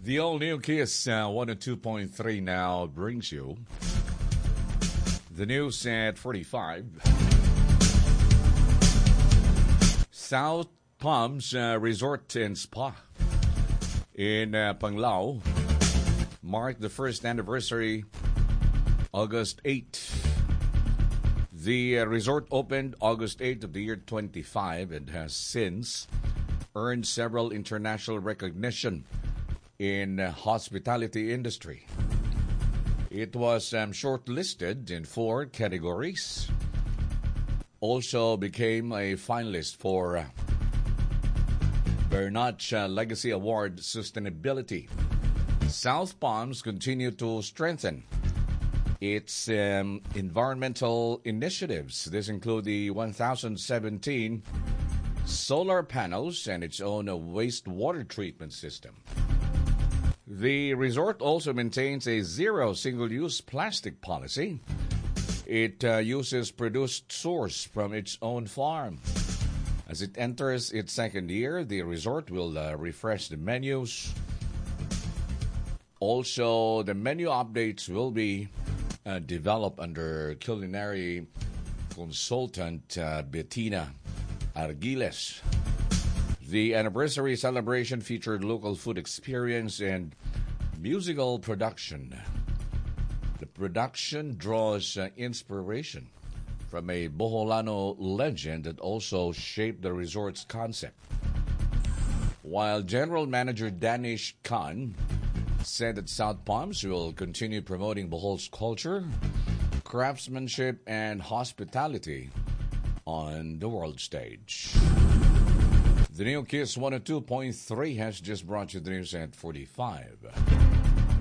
The all-new Kiss 102.3 now brings you the news at 45. South Palms Resort and Spa in Panglao marked the first anniversary August 8. The resort opened August 8 of the year 25 and has since earned several international recognition in hospitality industry. It was shortlisted in 4 categories. Also became a finalist for Bernat Legacy Award Sustainability. South Palms continued to strengthen its environmental initiatives. This include the 1,017 solar panels and its own wastewater treatment system. The resort also maintains a zero single-use plastic policy. It uses produced source from its own farm. As it enters its second year, the resort will refresh the menus. Also, the menu updates will be developed under culinary consultant Bettina Argiles. The anniversary celebration featured local food experience and musical production. The production draws inspiration from a Boholano legend that also shaped the resort's concept. While General Manager Danish Khan said that South Palms will continue promoting Bohol's culture, craftsmanship, and hospitality on the world stage. The new Kiss 102.3 has just brought you the news at 45.